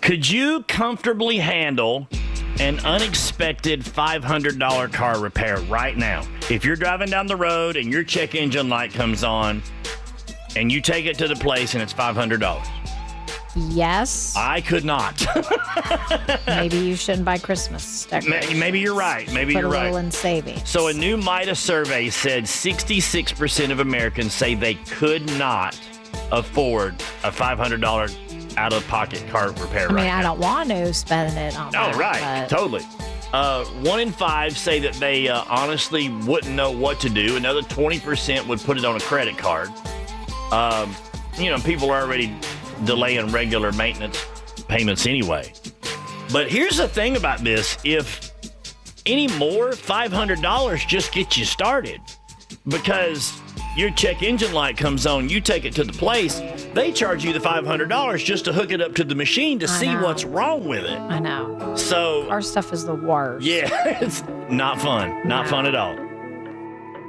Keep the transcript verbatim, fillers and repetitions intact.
Could you comfortably handle an unexpected five hundred dollars car repair right now? If you're driving down the road and your check engine light comes on and you take it to the place and it's five hundred dollars. Yes. I could not. Maybe you shouldn't buy Christmas decorations. Maybe you're right. Maybe Put you're a right. little in savings. So a new Midas survey said sixty-six percent of Americans say they could not afford a five hundred dollars out-of-pocket car repair I mean, right I now. don't want to spend it on Oh, that. right. but- Totally. Uh, one in five say that they uh, honestly wouldn't know what to do. Another twenty percent would put it on a credit card. Um, you know, people are already delaying regular maintenance payments anyway. But here's the thing about this. If any more, five hundred dollars just gets you started. Because your check engine light comes on, you take it to the place, they charge you the five hundred dollars just to hook it up to the machine to I see know. what's wrong with it. I know. So, Our stuff is the worst. yeah, it's not fun. Not No. fun at all.